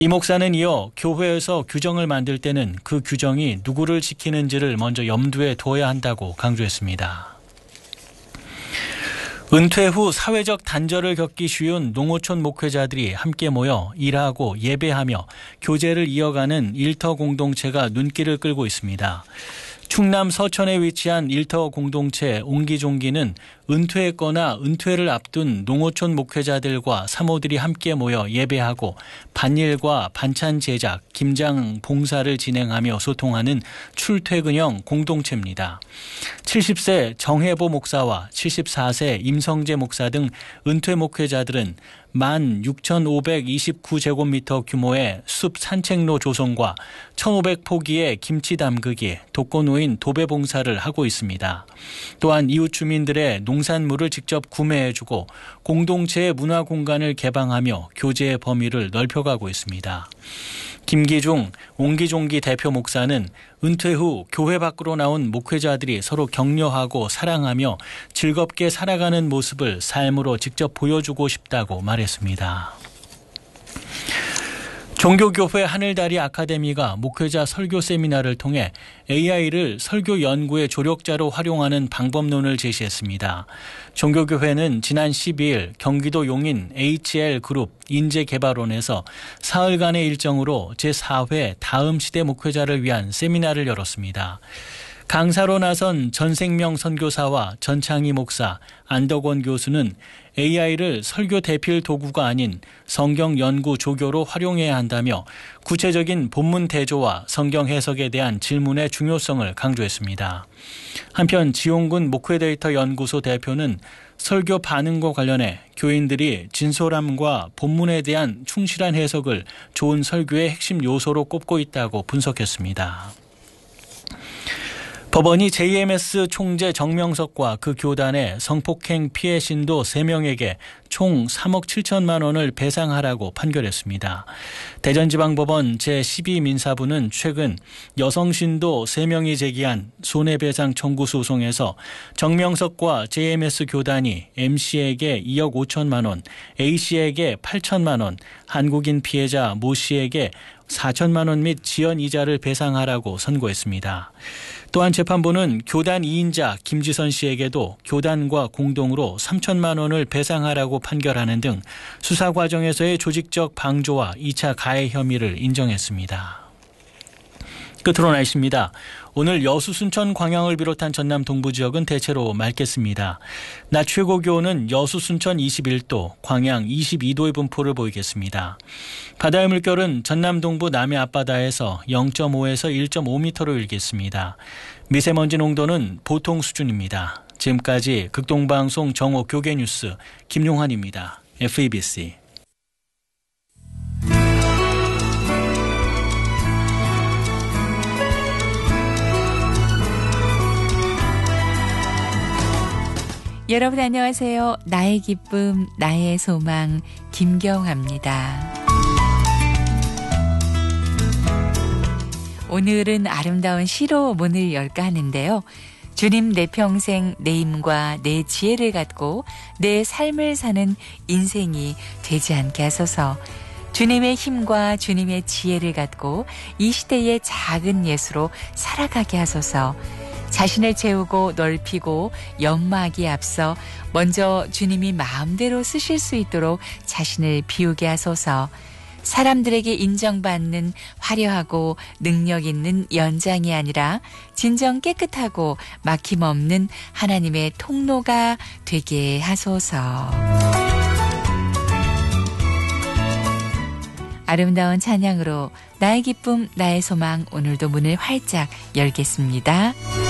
이 목사는 이어 교회에서 규정을 만들 때는 그 규정이 누구를 지키는지를 먼저 염두에 둬야 한다고 강조했습니다. 은퇴 후 사회적 단절을 겪기 쉬운 농어촌 목회자들이 함께 모여 일하고 예배하며 교제를 이어가는 일터 공동체가 눈길을 끌고 있습니다. 충남 서천에 위치한 일터 공동체 옹기종기는 은퇴했거나 은퇴를 앞둔 농어촌 목회자들과 사모들이 함께 모여 예배하고 반일과 반찬 제작, 김장 봉사를 진행하며 소통하는 출퇴근형 공동체입니다. 70세 정혜보 목사와 74세 임성재 목사 등 은퇴 목회자들은 16,529제곱미터 규모의 숲 산책로 조성과 1,500포기의 김치 담그기, 독거노인 도배 봉사를 하고 있습니다. 또한 이웃 주민들의 농산물을 직접 구매해주고 공동체의 문화 공간을 개방하며 교제의 범위를 넓혀가고 있습니다. 김기중 옹기종기 대표 목사는 은퇴 후 교회 밖으로 나온 목회자들이 서로 격려하고 사랑하며 즐겁게 살아가는 모습을 삶으로 직접 보여주고 싶다고 말했습니다. 종교교회 하늘다리 아카데미가 목회자 설교 세미나를 통해 AI를 설교 연구의 조력자로 활용하는 방법론을 제시했습니다. 종교교회는 지난 12일 경기도 용인 HL그룹 인재개발원에서 사흘간의 일정으로 제4회 다음 시대 목회자를 위한 세미나를 열었습니다. 강사로 나선 전생명 선교사와 전창희 목사, 안덕원 교수는 AI를 설교 대필 도구가 아닌 성경 연구 조교로 활용해야 한다며 구체적인 본문 대조와 성경 해석에 대한 질문의 중요성을 강조했습니다. 한편 지용군 목회데이터 연구소 대표는 설교 반응과 관련해 교인들이 진솔함과 본문에 대한 충실한 해석을 좋은 설교의 핵심 요소로 꼽고 있다고 분석했습니다. 법원이 JMS 총재 정명석과 그 교단의 성폭행 피해 신도 3명에게 총 3억 7천만 원을 배상하라고 판결했습니다. 대전지방법원 제12민사부는 최근 여성 신도 3명이 제기한 손해배상 청구 소송에서 정명석과 JMS 교단이 M씨에게 2억 5천만 원, A씨에게 8천만 원, 한국인 피해자 모 씨에게 4천만 원 및 지연 이자를 배상하라고 선고했습니다. 또한 재판부는 교단 2인자 김지선 씨에게도 교단과 공동으로 3천만 원을 배상하라고 판결하는 등 수사 과정에서의 조직적 방조와 2차 가해 혐의를 인정했습니다. 끝으로 날씨입니다. 오늘 여수, 순천, 광양을 비롯한 전남 동부 지역은 대체로 맑겠습니다. 낮 최고 기온은 여수, 순천 21도, 광양 22도의 분포를 보이겠습니다. 바다의 물결은 전남 동부 남해 앞바다에서 0.5에서 1.5m로 일겠습니다. 미세먼지 농도는 보통 수준입니다. 지금까지 극동방송 정오 교계뉴스 김용환입니다. FEBC 여러분 안녕하세요. 나의 기쁨, 나의 소망 김경아입니다. 오늘은 아름다운 시로 문을 열까 하는데요. 주님 내 평생 내 힘과 내 지혜를 갖고 내 삶을 사는 인생이 되지 않게 하소서. 주님의 힘과 주님의 지혜를 갖고 이 시대의 작은 예수로 살아가게 하소서. 자신을 채우고 넓히고 연마하기에 앞서 먼저 주님이 마음대로 쓰실 수 있도록 자신을 비우게 하소서. 사람들에게 인정받는 화려하고 능력 있는 연장이 아니라 진정 깨끗하고 막힘없는 하나님의 통로가 되게 하소서. 아름다운 찬양으로 나의 기쁨, 나의 소망 오늘도 문을 활짝 열겠습니다.